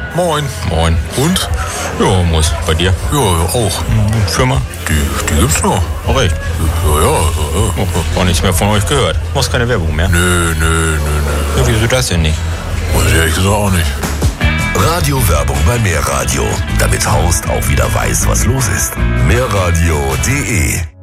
Moin. Moin. Und? Ja, muss. Bei dir? Ja, auch. Firma? Die gibt's noch. Oh, recht. Ja. Auch nichts mehr von euch gehört. Muss keine Werbung mehr. Nö. Ja, wieso das denn nicht? Weiß ich ehrlich gesagt auch nicht. Radiowerbung bei Mehrradio, damit Horst auch wieder weiß, was los ist. Mehrradio.de